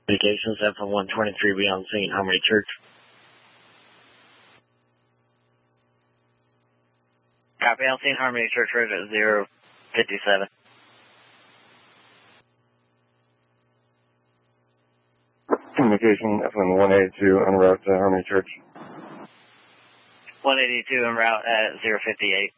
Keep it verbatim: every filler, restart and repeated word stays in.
Communications F M one twenty-three beyond Saint Harmony Church. Copy on Saint Harmony Church Road at zero fifty-seven. Communication F M one eighty-two en route to Harmony Church. one eighty-two en route at zero fifty-eight.